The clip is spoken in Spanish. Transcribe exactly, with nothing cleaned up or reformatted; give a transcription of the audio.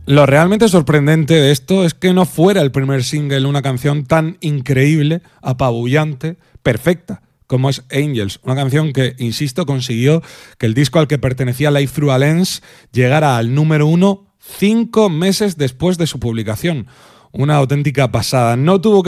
Lo realmente sorprendente de esto es que no fuera el primer single una canción tan increíble, apabullante, perfecta, como es Angels, una canción que, insisto, consiguió que el disco al que pertenecía Life Through a Lens llegara al número uno cinco meses después de su publicación. Una auténtica pasada. No tuvo que